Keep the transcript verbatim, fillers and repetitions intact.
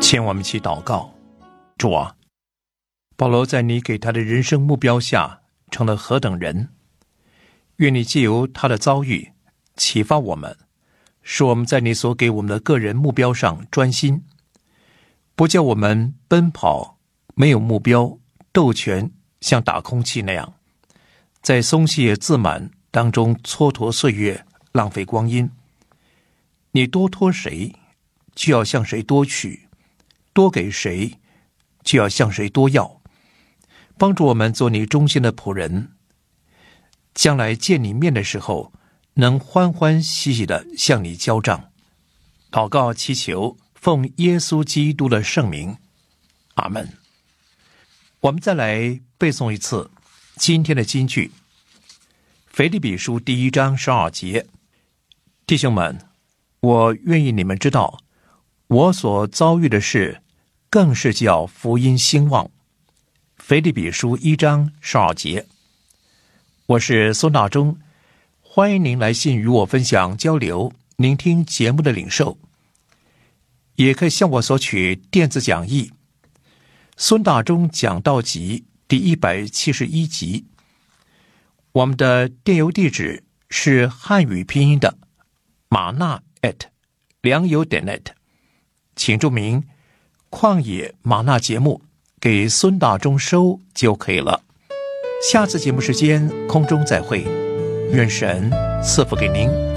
请我们一起祷告。主啊，保罗在你给他的人生目标下成了何等人，愿你藉由他的遭遇启发我们，使我们在你所给我们的个人目标上专心，不叫我们奔跑没有目标，斗拳像打空气那样，在松懈自满当中蹉跎岁月，浪费光阴。你多托谁，就要向谁多取，多给谁，就要向谁多要。帮助我们做你忠心的仆人，将来见你面的时候，能欢欢喜喜地向你交账。祷告祈求，奉耶稣基督的圣名，阿们。我们再来背诵一次今天的金句，腓立比书第一章十二节。弟兄们，我愿意你们知道，我所遭遇的事，更是叫福音兴旺。腓立比书一章十二节。我是孙大中，欢迎您来信与我分享交流，聆听节目的领受，也可以向我索取电子讲义。孙大中讲道集第一百七十一集。我们的电邮地址是汉语拼音的马纳 at 良友点 net， 请注明旷野马纳节目给孙大中收就可以了。下次节目时间空中再会，愿神赐福给您。